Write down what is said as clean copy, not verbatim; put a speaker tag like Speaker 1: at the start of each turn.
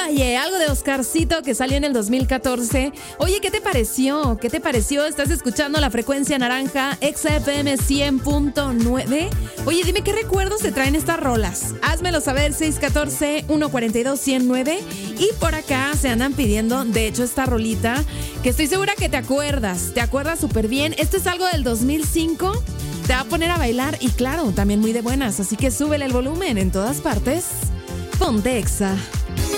Speaker 1: Oye, algo de Oscarcito que salió en el 2014. Oye, ¿qué te pareció? ¿Qué te pareció? ¿Estás escuchando la frecuencia naranja XFM 100.9? Oye, dime qué recuerdos te traen estas rolas. Házmelo saber, 614-142-109. Y por acá se andan pidiendo, de hecho, esta rolita, que estoy segura que te acuerdas súper bien. Esto es algo del 2005. Te va a poner a bailar y claro, también muy de buenas. Así que súbele el volumen en todas partes. Ponte Exa.